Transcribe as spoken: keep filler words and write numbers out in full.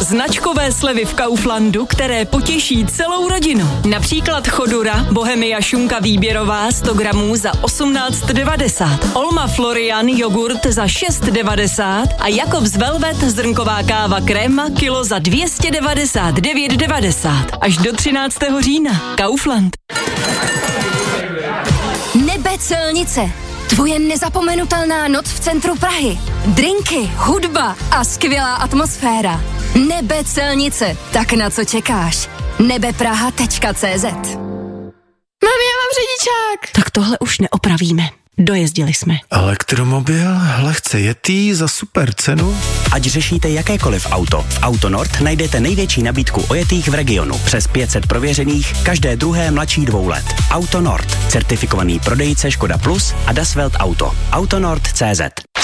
Značkové slevy v Kauflandu, které potěší celou rodinu. Například Chodura, Bohemia šunka výběrová sto gramů za osmnáct devadesát. Olma Florian jogurt za šest devadesát a Jakobs Velvet zrnková káva kréma kilo za dvě stě devadesát devět devadesát. Až do třináctého října. Kaufland. Nebe celnice. Tvoje nezapomenutelná noc v centru Prahy. Drinky, hudba a skvělá atmosféra. Nebe celnice. Tak na co čekáš? nebepraha tečka cé zet. Mami, já mám řidičák. Tak tohle už neopravíme. Dojezdili jsme. Elektromobil, lehce jetý za super cenu. Ať řešíte jakékoliv auto, v Auto Nord najdete největší nabídku ojetých v regionu. Přes pět set prověřených, každé druhé mladší dvou let. Auto Nord, certifikovaný prodejce Škoda Plus a Das Welt Auto. Autonord tečka cé zet.